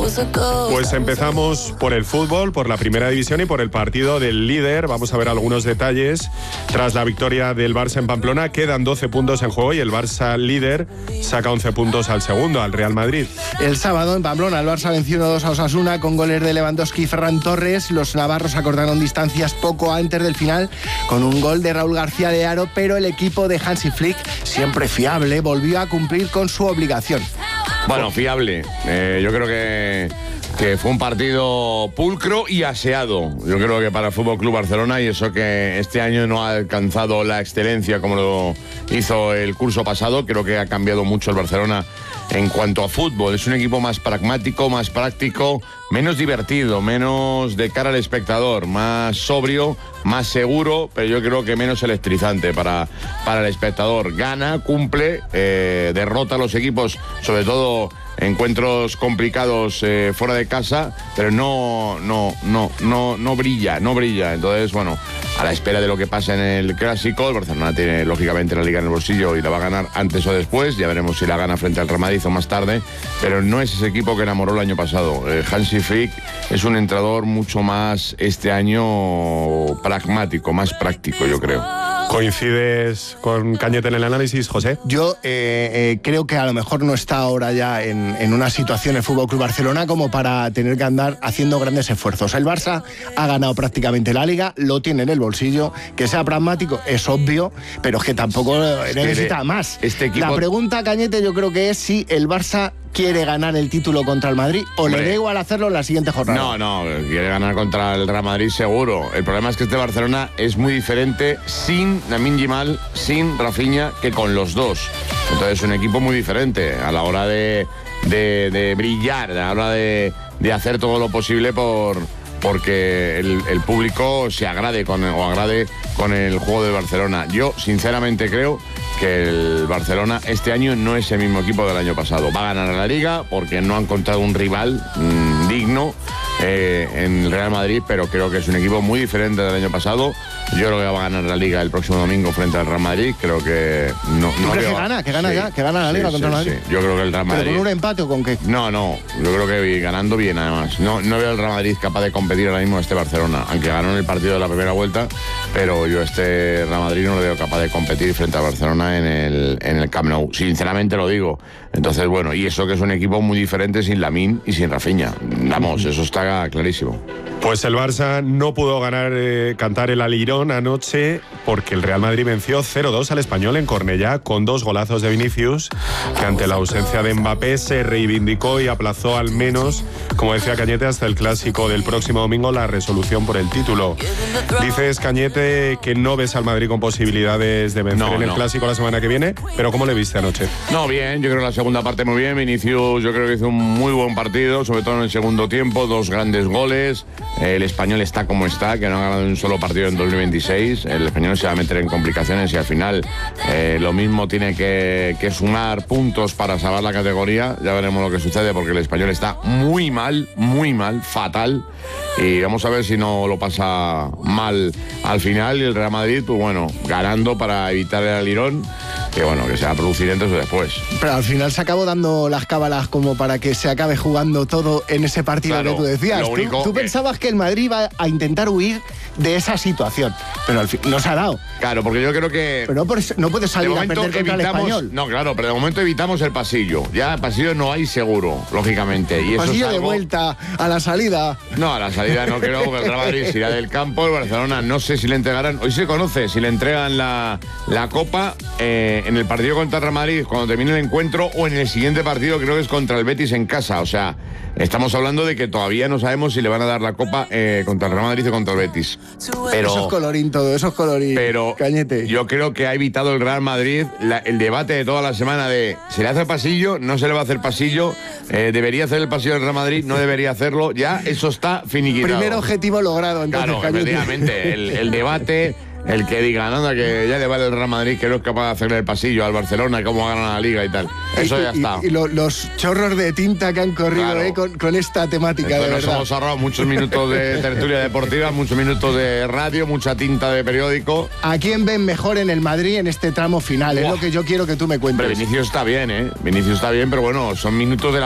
Pues empezamos por el fútbol, por la primera división y por el partido del líder. Vamos a ver algunos detalles. Tras la victoria del Barça en Pamplona, quedan 12 puntos en juego y el Barça líder saca 11 puntos al segundo, al Real Madrid. El sábado en Pamplona, el Barça venció 1-2 a Osasuna con goles de Lewandowski y Ferran Torres. Los navarros acortaron distancias poco antes del final con un gol de Raúl García de Haro, pero el equipo de Hansi Flick, siempre fiable, volvió a cumplir con su obligación. Bueno, fiable. Yo creo que fue un partido pulcro y aseado. Yo creo que para el Fútbol Club Barcelona, y eso que este año no ha alcanzado la excelencia como lo hizo el curso pasado, creo que ha cambiado mucho el Barcelona en cuanto a fútbol. Es un equipo más pragmático, más práctico, menos divertido, menos de cara al espectador, más sobrio, más seguro, pero yo creo que menos electrizante para el espectador. Gana, cumple, derrota a los equipos, sobre todo encuentros complicados fuera de casa, pero no brilla. Entonces, bueno, a la espera de lo que pasa en el Clásico, el Barcelona tiene lógicamente la Liga en el bolsillo y la va a ganar antes o después. Ya veremos si la gana frente al Real Madrid o más tarde, pero no es ese equipo que enamoró el año pasado. Hansi Flick es un entrenador mucho más este año pragmático, más práctico, yo creo. ¿Coincides con Cañete en el análisis, José? Yo creo que a lo mejor no está ahora ya en una situación el FC Barcelona como para tener que andar haciendo grandes esfuerzos. El Barça ha ganado prácticamente la Liga, lo tiene en el bolsillo. Que sea pragmático es obvio, pero es que tampoco necesita más. La pregunta, Cañete, yo creo que es si el Barça quiere ganar el título contra el Madrid o le da igual hacerlo en la siguiente jornada. No, quiere ganar contra el Real Madrid seguro. El problema es que este Barcelona es muy diferente sin Lamine Yamal, sin Rafinha, que con los dos. Entonces es un equipo muy diferente a la hora de brillar, a la hora de hacer todo lo posible porque el público se agrade con el juego del Barcelona. Yo sinceramente creo que el Barcelona este año no es el mismo equipo del año pasado. Va a ganar la Liga porque no han encontrado un rival digno en el Real Madrid, pero creo que es un equipo muy diferente del año pasado. Yo creo que va a ganar la Liga el próximo domingo frente al Real Madrid. Creo que no. ¿Tú crees que gana la Liga contra el Madrid? Sí. Yo creo que el Real Madrid. ¿Pero con un empate o con qué? No. Yo creo que ganando bien, además. No veo al Real Madrid capaz de competir ahora mismo este Barcelona, aunque ganó en el partido de la primera vuelta, pero yo este Real Madrid no lo veo capaz de competir frente al Barcelona en el Camp Nou. Sinceramente lo digo. Entonces, bueno, y eso que es un equipo muy diferente sin Lamine y sin Rafinha. Vamos, eso está clarísimo. Pues el Barça no pudo cantar el alirón anoche porque el Real Madrid venció 0-2 al Español en Cornellá con 2 golazos de Vinicius, que ante la ausencia de Mbappé se reivindicó y aplazó al menos, como decía Cañete, hasta el Clásico del próximo domingo la resolución por el título. Dices, Cañete, que no ves al Madrid con posibilidades de vencer en el Clásico la semana que viene, pero ¿cómo le viste anoche? No, bien, yo creo que la segunda parte muy bien. Vinicius yo creo que hizo un muy buen partido, sobre todo en el segundo tiempo, 2 grandes goles. El Español está como está, que no ha ganado un solo partido en 2026. El Español se va a meter en complicaciones y al final lo mismo tiene que sumar puntos para salvar la categoría. Ya veremos lo que sucede porque el Español está muy mal, fatal. Y vamos a ver si no lo pasa mal al final. Y el Real Madrid, pues bueno, ganando para evitar el alirón, que bueno, que se va a producir antes o después. Pero al final se acabó dando las cábalas como para que se acabe jugando todo en ese partido, claro, que tú decías. Tú pensabas que el Madrid iba a intentar huir de esa situación, pero al fin no se ha dado. Claro, porque yo creo que... Pero no puedes salir a perder contra el Español. No, claro, pero de momento evitamos el pasillo. Ya el pasillo no hay seguro, lógicamente. Y el pasillo eso es algo... de vuelta a la salida. No, a la salida no creo, porque el Real Madrid se irá del campo. El Barcelona no sé si le entregarán, hoy se conoce, si le entregan la Copa en el partido contra el Real Madrid, cuando termine el encuentro, o en el siguiente partido, creo que es contra el Betis en casa. O sea, estamos hablando de que todavía no sabemos si le van a dar la Copa contra el Real Madrid o contra el Betis. Pero, eso es colorín todo, eso es colorín. Pero Cañete, yo creo que ha evitado el Real Madrid el debate de toda la semana de ¿se le hace pasillo? ¿No se le va a hacer pasillo? ¿Debería hacer el pasillo del Real Madrid? ¿No debería hacerlo? Ya eso está finiquitado. Primer objetivo logrado, entonces, claro, Cañete. Efectivamente, el debate... El que diga, nada, que ya le vale el Real Madrid, que no es capaz de hacerle el pasillo al Barcelona, cómo ganan la Liga y tal. Eso ya está. Y los chorros de tinta que han corrido, claro, con esta temática, de verdad. Nos hemos ahorrado muchos minutos de tertulia deportiva, muchos minutos de radio, mucha tinta de periódico. ¿A quién ven mejor en el Madrid en este tramo final? Es lo que yo quiero que tú me cuentes. Pero Vinicius está bien, Vinicius está bien, pero bueno, son minutos de la